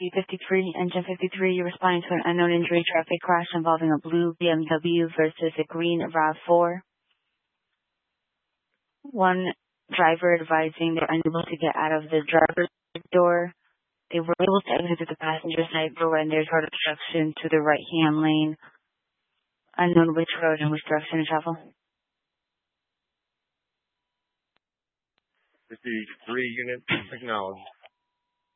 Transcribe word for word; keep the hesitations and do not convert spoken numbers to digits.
P fifty-three, Engine fifty-three, you're responding to an unknown injury traffic crash involving a blue B M W versus a green RAV four. One driver advising they're unable to get out of the driver's door. They were able to exit the passenger side door and there's road obstruction to the right-hand lane. Unknown which road and which direction to travel. fifty-three unit, acknowledged.